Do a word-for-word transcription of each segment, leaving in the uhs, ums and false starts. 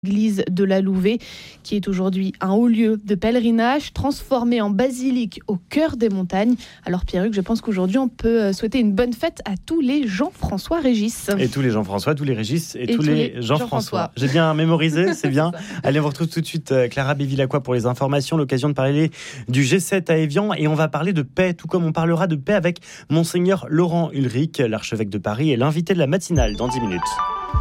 L'église de la Louvet, qui est aujourd'hui un haut lieu de pèlerinage, transformé en basilique au cœur des montagnes. Alors Pierruc, je pense qu'aujourd'hui on peut souhaiter une bonne fête à tous les Jean-François Régis. Et tous les Jean-François, tous les Régis et, et tous, tous les Jean-François. Jean-François. J'ai bien mémorisé, c'est bien. Allez, on retrouve tout de suite Clara Bévilacqua pour les informations, l'occasion de parler du G sept à Évian, et on va parler de paix, tout comme on parlera de paix avec Monseigneur Laurent Ulrich, l'archevêque de Paris, et l'invité de la matinale dans dix minutes.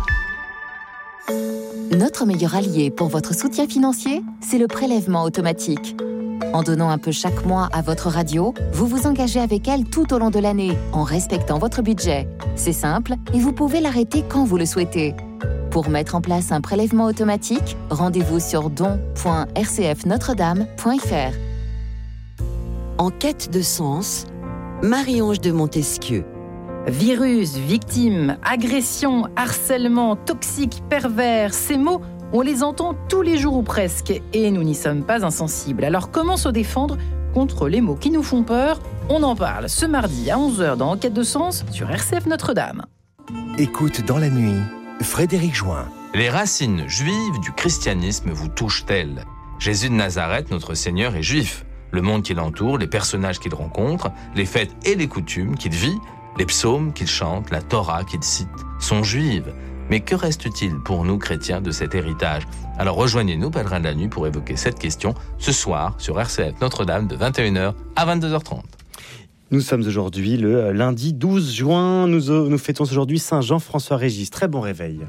Notre meilleur allié pour votre soutien financier, c'est le prélèvement automatique. En donnant un peu chaque mois à votre radio, vous vous engagez avec elle tout au long de l'année, en respectant votre budget. C'est simple et vous pouvez l'arrêter quand vous le souhaitez. Pour mettre en place un prélèvement automatique, rendez-vous sur don point r c f notre dame point f r. En quête de sens, Marie-Ange de Montesquieu. Virus, victime, agression, harcèlement, toxique, pervers, ces mots, on les entend tous les jours ou presque, et nous n'y sommes pas insensibles. Alors comment se défendre contre les mots qui nous font peur ? On en parle ce mardi à onze heures dans Enquête de sens sur R C F Notre-Dame. Écoute dans la nuit, Frédéric Join. Les racines juives du christianisme vous touchent-elles ? Jésus de Nazareth, notre Seigneur, est juif. Le monde qui l'entoure, les personnages qu'il rencontre, les fêtes et les coutumes qu'il vit, les psaumes qu'il chante, la Torah qu'il cite, sont juives. Mais que reste-t-il pour nous chrétiens de cet héritage ? Alors rejoignez-nous, pèlerins de la nuit, pour évoquer cette question ce soir sur R C F Notre-Dame de vingt et une heures à vingt-deux heures trente. Nous sommes aujourd'hui le lundi douze juin. Nous, nous fêtons aujourd'hui Saint Jean-François Régis. Très bon réveil.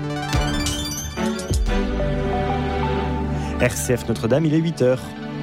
R C F Notre-Dame, il est huit heures.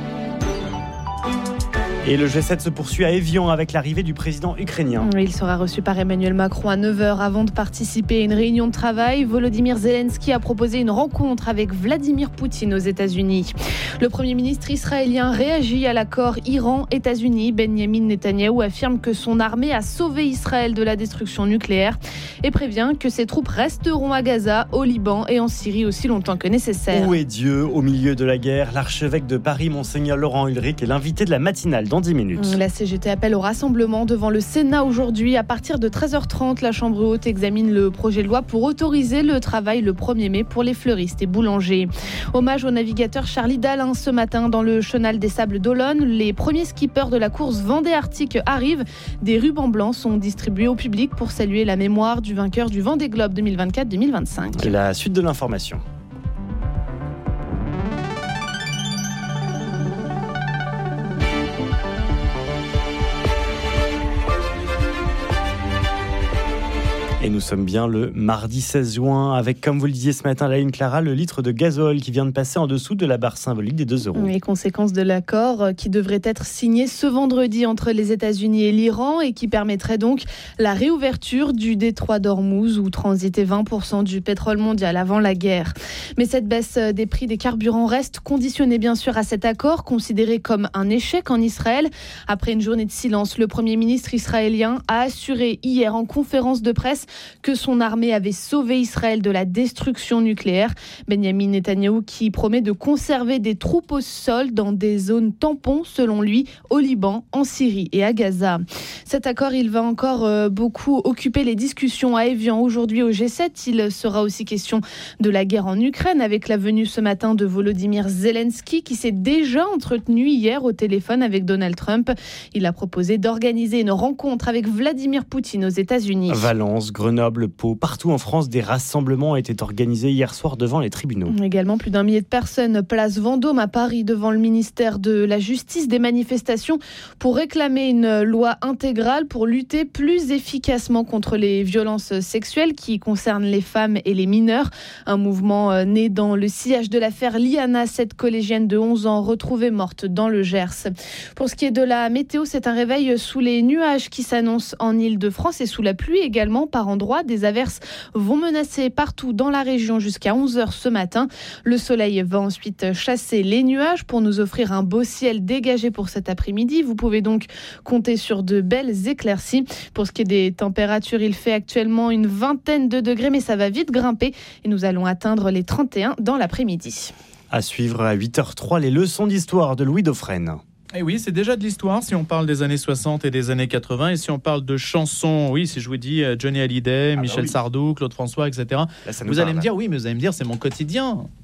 Et le G sept se poursuit à Évian avec l'arrivée du président ukrainien. Il sera reçu par Emmanuel Macron à neuf heures avant de participer à une réunion de travail. Volodymyr Zelensky a proposé une rencontre avec Vladimir Poutine aux États-Unis. Le Premier ministre israélien réagit à l'accord Iran-États-Unis. Benyamin Netanyahou affirme que son armée a sauvé Israël de la destruction nucléaire et prévient que ses troupes resteront à Gaza, au Liban et en Syrie aussi longtemps que nécessaire. Où est Dieu au milieu de la guerre ? L'archevêque de Paris, Monseigneur Laurent Ulrich, est l'invité de la matinale dans dix minutes. La C G T appelle au rassemblement devant le Sénat aujourd'hui. À partir de treize heures trente, la Chambre haute examine le projet de loi pour autoriser le travail le premier mai pour les fleuristes et boulangers. Hommage au navigateur Charlie Dalin ce matin dans le chenal des Sables d'Olonne. Les premiers skippers de la course Vendée Arctique arrivent. Des rubans blancs sont distribués au public pour saluer la mémoire du vainqueur du Vendée Globe deux mille vingt-quatre deux mille vingt-cinq. La suite de l'information. Et nous sommes bien le mardi seize juin avec, comme vous le disiez ce matin, la ligne Clara, le litre de gazole qui vient de passer en dessous de la barre symbolique des deux euros. Les conséquences de l'accord qui devrait être signé ce vendredi entre les États-Unis et l'Iran et qui permettrait donc la réouverture du détroit d'Ormuz où transitait vingt pour cent du pétrole mondial avant la guerre. Mais cette baisse des prix des carburants reste conditionnée bien sûr à cet accord, considéré comme un échec en Israël. Après une journée de silence, le Premier ministre israélien a assuré hier en conférence de presse que son armée avait sauvé Israël de la destruction nucléaire. Benyamin Netanyahou qui promet de conserver des troupes au sol dans des zones tampons, selon lui, au Liban, en Syrie et à Gaza. Cet accord, il va encore euh, beaucoup occuper les discussions à Évian aujourd'hui au G sept. Il sera aussi question de la guerre en Ukraine avec la venue ce matin de Volodymyr Zelensky qui s'est déjà entretenu hier au téléphone avec Donald Trump. Il a proposé d'organiser une rencontre avec Vladimir Poutine aux États-Unis. Valence, Grenoble, Pau, partout en France, des rassemblements étaient organisés hier soir devant les tribunaux. Également, plus d'un millier de personnes, place Vendôme à Paris, devant le ministère de la Justice, des manifestations pour réclamer une loi intégrale pour lutter plus efficacement contre les violences sexuelles qui concernent les femmes et les mineurs. Un mouvement né dans le sillage de l'affaire Liana, cette collégienne de onze ans retrouvée morte dans le Gers. Pour ce qui est de la météo, c'est un réveil sous les nuages qui s'annonce en Île-de-France et sous la pluie également par endroits. Des averses vont menacer partout dans la région jusqu'à onze heures ce matin. Le soleil va ensuite chasser les nuages pour nous offrir un beau ciel dégagé pour cet après-midi. Vous pouvez donc compter sur de belles éclaircies. Pour ce qui est des températures, il fait actuellement une vingtaine de degrés, mais ça va vite grimper et nous allons atteindre les trente et un dans l'après-midi. À suivre à huit heures zéro trois, les leçons d'histoire de Louis Dauphren. Et oui, c'est déjà de l'histoire si on parle des années soixante et des années quatre-vingts. Et si on parle de chansons, oui, si je vous dis Johnny Hallyday, ah Michel bah oui. Sardou, Claude François, et cetera. Là, vous allez me dire, oui, mais vous allez me dire, c'est mon quotidien.